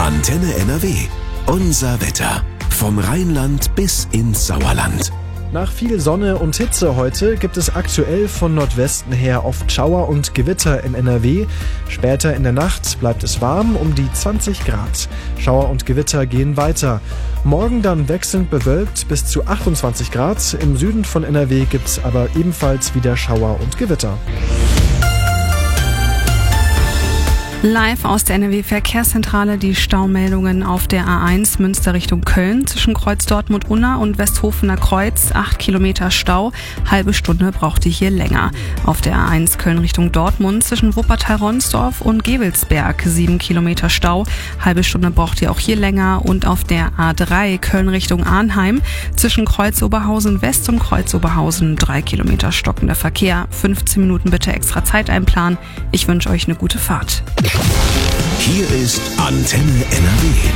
Antenne NRW. Unser Wetter. Vom Rheinland bis ins Sauerland. Nach viel Sonne und Hitze heute gibt es aktuell von Nordwesten her oft Schauer und Gewitter in NRW. Später in der Nacht bleibt es warm, um die 20 Grad. Schauer und Gewitter gehen weiter. Morgen dann wechselnd bewölkt bis zu 28 Grad. Im Süden von NRW gibt es aber ebenfalls wieder Schauer und Gewitter. Live aus der NRW-Verkehrszentrale die Staumeldungen auf der A1 Münster Richtung Köln zwischen Kreuz Dortmund-Unna und Westhofener Kreuz. 8 Kilometer Stau, halbe Stunde braucht ihr hier länger. Auf der A1 Köln Richtung Dortmund zwischen Wuppertal-Ronsdorf und Gevelsberg 7 Kilometer Stau, halbe Stunde braucht ihr auch hier länger. Und auf der A3 Köln Richtung Arnheim zwischen Kreuz Oberhausen West und Kreuz Oberhausen 3 Kilometer stockender Verkehr. 15 Minuten bitte extra Zeit einplanen. Ich wünsche euch eine gute Fahrt. Hier ist Antenne NRW.